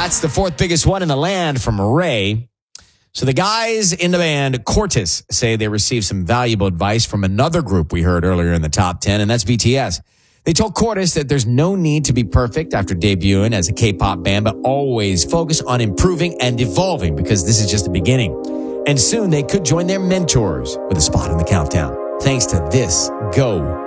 That's the fourth biggest one in the land from Ray. So the guys in the band, Cortis, say they received some valuable advice from another group we heard earlier in the top 10, and that's BTS. They told Cortis that there's no need to be perfect after debuting as a K-pop band, but always focus on improving and evolving because this is just the beginning. And soon they could join their mentors with a spot in the countdown. Thanks to this Go